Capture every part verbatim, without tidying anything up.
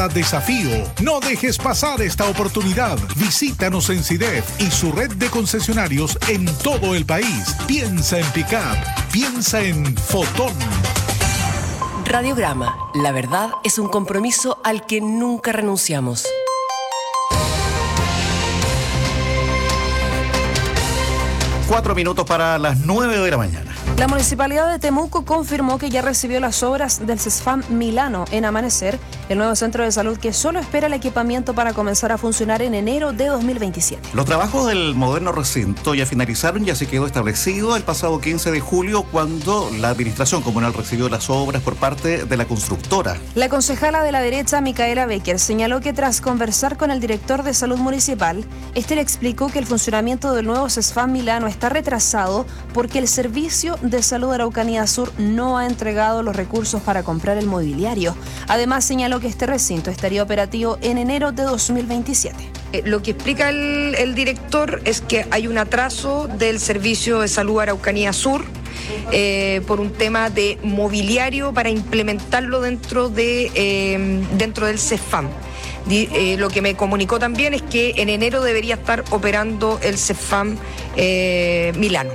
Desafío. No dejes pasar esta oportunidad. Visítanos en SIDEF y su red de concesionarios en todo el país. Piensa en Pickup. Piensa en Fotón. Radiograma. La verdad es un compromiso al que nunca renunciamos. Cuatro minutos para las nueve de la mañana. La Municipalidad de Temuco confirmó que ya recibió las obras del CESFAM Milano en Amanecer, el nuevo centro de salud que solo espera el equipamiento para comenzar a funcionar en enero de dos mil veintisiete. Los trabajos del moderno recinto ya finalizaron, ya se quedó establecido el pasado quince de julio cuando la Administración Comunal recibió las obras por parte de la constructora. La concejala de la derecha, Micaela Becker, señaló que tras conversar con el director de salud municipal, este le explicó que el funcionamiento del nuevo CESFAM Milano está retrasado porque el servicio de Salud de Araucanía Sur no ha entregado los recursos para comprar el mobiliario. Además, señaló que este recinto estaría operativo en enero de dos mil veintisiete. Eh, lo que explica el, el director es que hay un atraso del Servicio de Salud Araucanía Sur eh, por un tema de mobiliario para implementarlo dentro, de, eh, dentro del CESFAM. Di, eh, lo que me comunicó también es que en enero debería estar operando el CESFAM eh, Milano.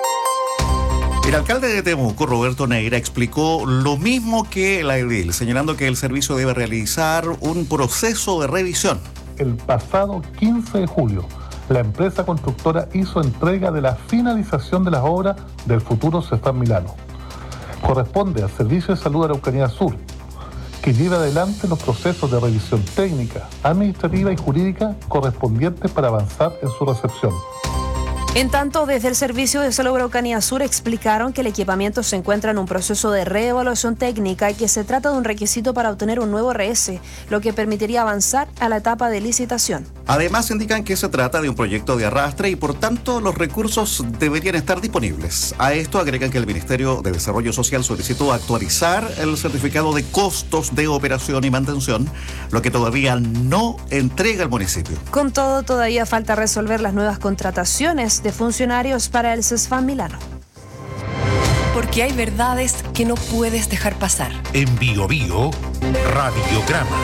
El alcalde de Temuco, Roberto Neira, explicó lo mismo que la edil, señalando que el servicio debe realizar un proceso de revisión. El pasado quince de julio, la empresa constructora hizo entrega de la finalización de las obras del futuro CESFAM Milano. Corresponde al Servicio de Salud de Araucanía Sur, que lleva adelante los procesos de revisión técnica, administrativa y jurídica correspondientes para avanzar en su recepción. En tanto, desde el Servicio de Salud Araucanía Sur explicaron que el equipamiento se encuentra en un proceso de reevaluación técnica y que se trata de un requisito para obtener un nuevo R S, lo que permitiría avanzar a la etapa de licitación. Además, indican que se trata de un proyecto de arrastre y por tanto los recursos deberían estar disponibles. A esto agregan que el Ministerio de Desarrollo Social solicitó actualizar el certificado de costos de operación y mantención, lo que todavía no entrega el municipio. Con todo, todavía falta resolver las nuevas contrataciones de funcionarios para el CESFAM Milano. Porque hay verdades que no puedes dejar pasar. En Bio Bio, Radiograma.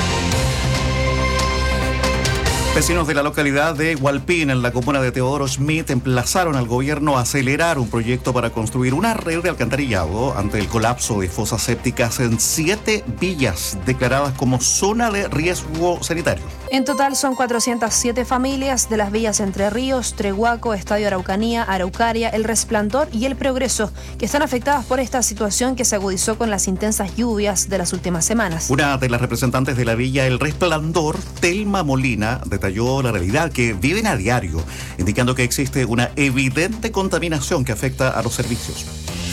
Vecinos de la localidad de Hualpín, en la comuna de Teodoro Schmidt, emplazaron al gobierno a acelerar un proyecto para construir una red de alcantarillado ante el colapso de fosas sépticas en siete villas declaradas como zona de riesgo sanitario. En total son cuatrocientas siete familias de las villas Entre Ríos, Trehuaco, Estadio Araucanía, Araucaria, El Resplandor y El Progreso, que están afectadas por esta situación que se agudizó con las intensas lluvias de las últimas semanas. Una de las representantes de la villa El Resplandor, Telma Molina, detalló la realidad que viven a diario, indicando que existe una evidente contaminación que afecta a los servicios.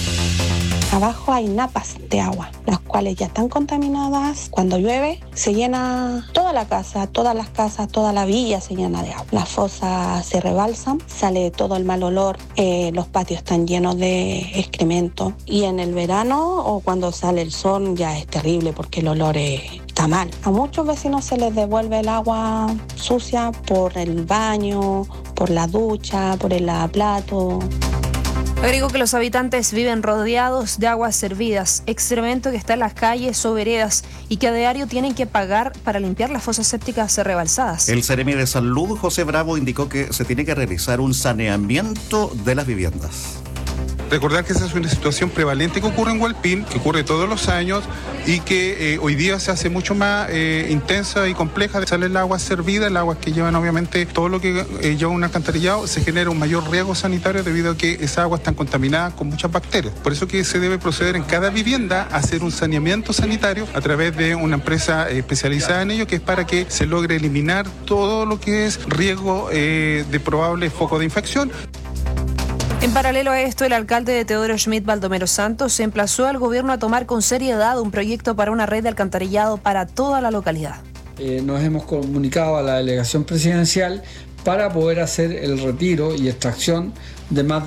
Abajo hay napas de agua, las cuales ya están contaminadas. Cuando llueve se llena toda la casa, todas las casas, toda la villa se llena de agua. Las fosas se rebalsan, sale todo el mal olor, eh, los patios están llenos de excremento. Y en el verano o cuando sale el sol ya es terrible porque el olor es... está mal. A muchos vecinos se les devuelve el agua sucia por el baño, por la ducha, por el lavaplato. Agregó que los habitantes viven rodeados de aguas servidas, excremento que está en las calles o veredas y que a diario tienen que pagar para limpiar las fosas sépticas rebalsadas. El Seremi de Salud, José Bravo, indicó que se tiene que realizar un saneamiento de las viviendas. Recordar que esa es una situación prevalente que ocurre en Hualpín, que ocurre todos los años y que eh, hoy día se hace mucho más eh, intensa y compleja. Sale el agua servida, el agua que llevan obviamente todo lo que eh, lleva un alcantarillado, se genera un mayor riesgo sanitario debido a que esa agua está contaminada con muchas bacterias. Por eso que se debe proceder en cada vivienda a hacer un saneamiento sanitario a través de una empresa eh, especializada en ello, que es para que se logre eliminar todo lo que es riesgo eh, de probable foco de infección. En paralelo a esto, el alcalde de Teodoro Schmidt, Baldomero Santos, emplazó al gobierno a tomar con seriedad un proyecto para una red de alcantarillado para toda la localidad. Eh, nos hemos comunicado a la delegación presidencial para poder hacer el retiro y extracción de más